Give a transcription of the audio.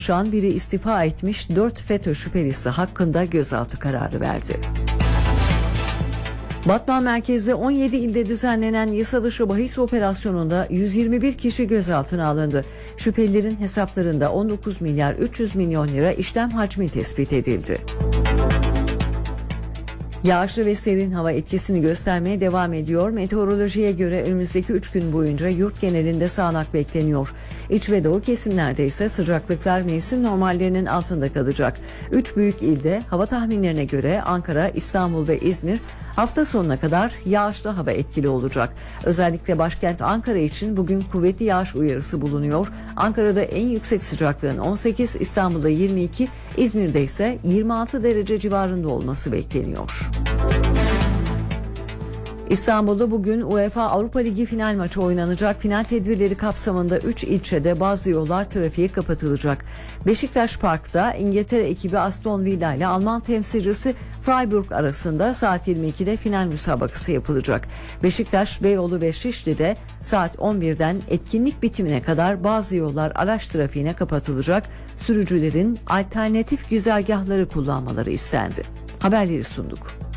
Şu an biri istifa etmiş, 4 FETÖ şüphelisi hakkında gözaltı kararı verdi. Batman merkezde 17 ilde düzenlenen yasa dışı bahis operasyonunda 121 kişi gözaltına alındı. Şüphelilerin hesaplarında 19 milyar 300 milyon lira işlem hacmi tespit edildi. Yağışlı ve serin hava etkisini göstermeye devam ediyor. Meteorolojiye göre önümüzdeki 3 gün boyunca yurt genelinde sağanak bekleniyor. İç ve doğu kesimlerde ise sıcaklıklar mevsim normallerinin altında kalacak. 3 büyük ilde hava tahminlerine göre Ankara, İstanbul ve İzmir hafta sonuna kadar yağışlı hava etkili olacak. Özellikle başkent Ankara için bugün kuvvetli yağış uyarısı bulunuyor. Ankara'da en yüksek sıcaklığın 18, İstanbul'da 22, İzmir'de ise 26 derece civarında olması bekleniyor. İstanbul'da bugün UEFA Avrupa Ligi final maçı oynanacak. Final tedbirleri kapsamında 3 ilçede bazı yollar trafiğe kapatılacak. Beşiktaş Park'ta İngiltere ekibi Aston Villa ile Alman temsilcisi Freiburg arasında saat 22'de final müsabakası yapılacak. Beşiktaş, Beyoğlu ve Şişli'de saat 11'den etkinlik bitimine kadar bazı yollar araç trafiğine kapatılacak. Sürücülerin alternatif güzergahları kullanmaları istendi. Haberleri sunduk.